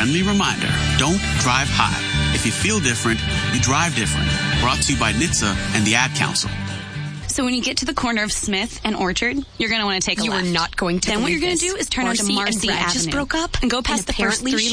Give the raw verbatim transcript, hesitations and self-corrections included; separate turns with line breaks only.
friendly reminder, don't drive high. If you feel different, you drive different. Brought to you by N H T S A and the Ad Council.
So when you get to the corner of Smith and Orchard, you're going to want to take a
you
left.
You are not going to
Then what you're going
to
do is turn
Marcy
onto Marcy
and Brad
Avenue.
Just broke up
and go past
and
the first three